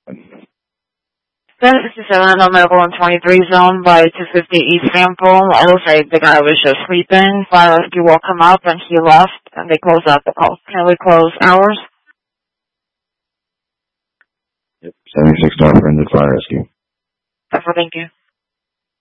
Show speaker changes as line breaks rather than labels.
767 on Medical 123 zone by 250 East Sample. It looks like the guy was just sleeping. Fire rescue woke him up and he left and they closed out the call. Can we close hours?
Yep. 76 Dollar Forensic Fire Rescue.
Thank you.